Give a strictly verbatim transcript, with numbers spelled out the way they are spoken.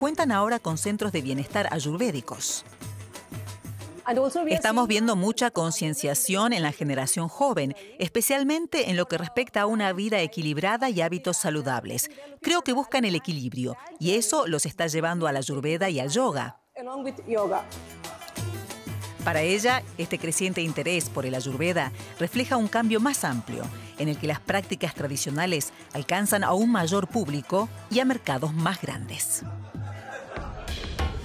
cuentan ahora con centros de bienestar ayurvédicos. Estamos viendo mucha concienciación en la generación joven, especialmente en lo que respecta a una vida equilibrada y hábitos saludables. Creo que buscan el equilibrio, y eso los está llevando a la ayurveda y al yoga. Para ella, este creciente interés por el ayurveda refleja un cambio más amplio, en el que las prácticas tradicionales alcanzan a un mayor público y a mercados más grandes.